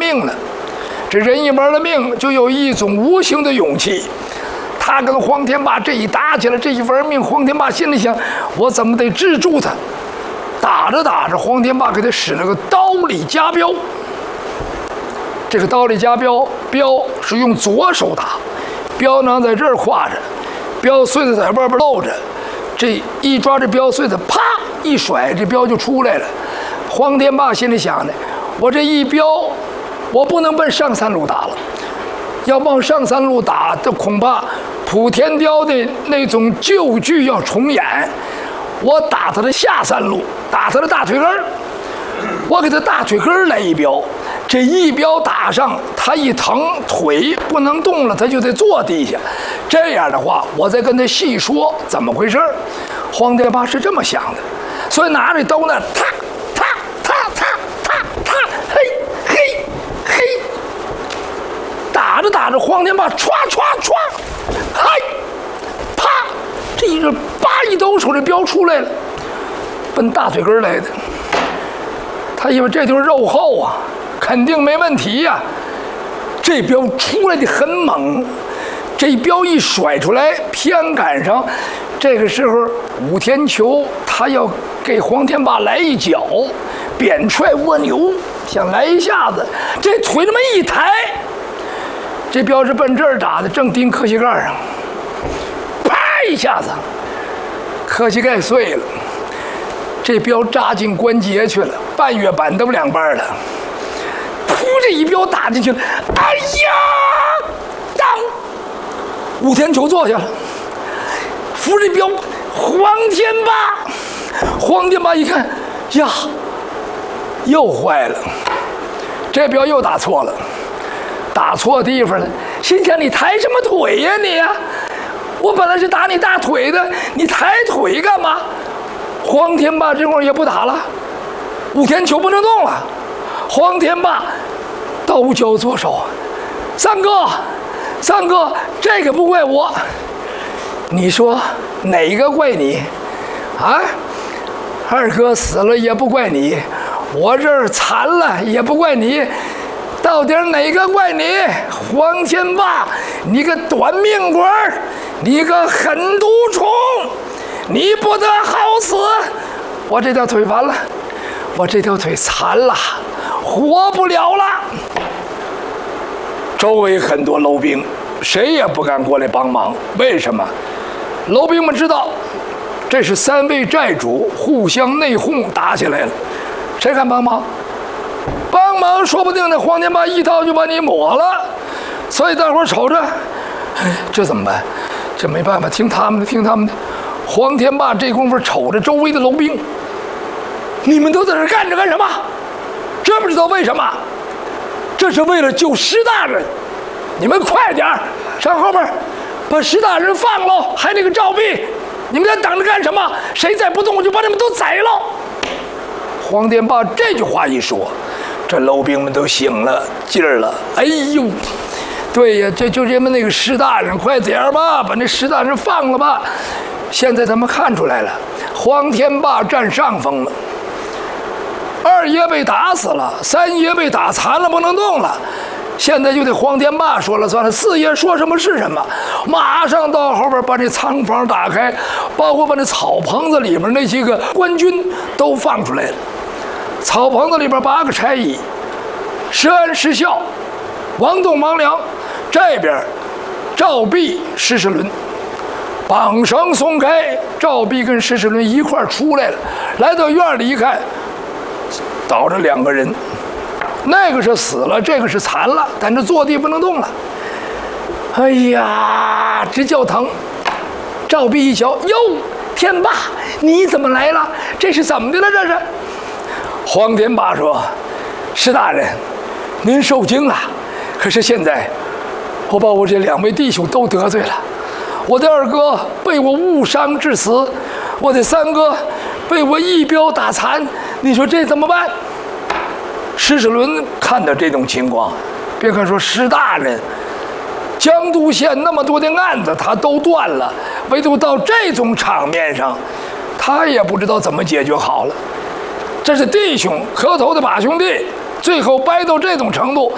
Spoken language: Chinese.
命了。这人一玩了命，就有一种无形的勇气。他跟黄天霸这一打起来，这一玩命，黄天霸心里想：我怎么得制住他？打着打着，黄天霸给他使了个刀里夹镖。这个刀里夹镖，镖是用左手打，镖囊在这儿挎着，镖穗子在外边露着。这一抓这镖穗子，啪一甩，这镖就出来了。黄天霸心里想呢：我这一镖，我不能奔上三路打了，要往上三路打，这恐怕莆田雕的那种旧剧要重演。我打他的下三路，打他的大腿根儿，我给他大腿根儿来一镖。这一镖打上，他一疼，腿不能动了，他就得坐地下。这样的话，我再跟他细说怎么回事儿。黄天霸是这么想的，所以拿着刀呢，踏踏踏踏踏踏，嘿嘿嘿，打着打着，黄天霸歘歘歘，嗨，啪，这一个叭一抖手，这镖出来了，奔大腿根来的。他以为这就是肉厚啊，肯定没问题呀。这镖出来的很猛，这镖一甩出来，偏赶上。这个时候，武天球他要给黄天霸来一脚，扁踹蜗牛，想来一下子。这腿这么一抬，这镖是奔这儿打的，正钉磕膝盖上，啪一下子，磕膝盖碎了。这镖扎进关节去了，半月板都两半了。噗，这一镖打进去了，哎呀！当，武天球坐下了，扶着镖，黄天霸。黄天霸一看，呀，又坏了，这镖又打错了，打错地方了。心想：你抬什么腿呀你呀？我本来是打你大腿的，你抬腿干嘛？黄天霸这会儿也不打了，武天球不能动了。黄天霸刀交左手，三哥，这个不怪我，你说哪个怪你？啊，二哥死了也不怪你，我这儿残了也不怪你，到底哪个怪你？黄天霸，你个短命鬼，你个狠毒虫！你不得好死！我这条腿完了，我这条腿残了，活不了了。周围很多楼兵，谁也不敢过来帮忙。为什么？楼兵们知道，这是三位寨主互相内讧打起来了，谁敢帮忙？帮忙说不定那黄天霸一刀就把你抹了。所以大伙瞅着，哎，这怎么办？这没办法，听他们的。黄天霸这功夫瞅着周围的楼兵，你们都在这干着干什么？知不知道为什么？这是为了救石大人，你们快点上后边把石大人放喽，还那个赵壁，你们在等着干什么？谁再不动，我就把你们都宰喽！黄天霸这句话一说，这楼兵们都醒了劲儿了。哎呦，对呀，这就这么那个石大人，快点吧，把那石大人放了吧。现在他们看出来了，黄天霸占上风了。二爷被打死了，三爷被打残了，不能动了。现在就得黄天霸说了算了，四爷说什么是什么。马上到后边把这仓房打开，包括把那草棚子里面那些个官军都放出来了。草棚子里边8个差役，石安、石孝、王栋、王良，这边赵壁、石世伦。绑绳松开，赵壁跟石世伦一块出来了，来到院里一看，倒着2个人，那个是死了，这个是残了，但是坐地不能动了。哎呀，直叫疼。赵壁一瞧，哟，天霸，你怎么来了？这是怎么的了？这是。黄天霸说：“石大人，您受惊了。可是现在，我把我这2位弟兄都得罪了。我的2哥被我误伤致死，我的3哥被我一镖打残，你说这怎么办？”石世伦看到这种情况，别看说石大人，江都县那么多的案子他都断了，唯独到这种场面上，他也不知道怎么解决好了。这是弟兄磕头的把兄弟，最后掰到这种程度，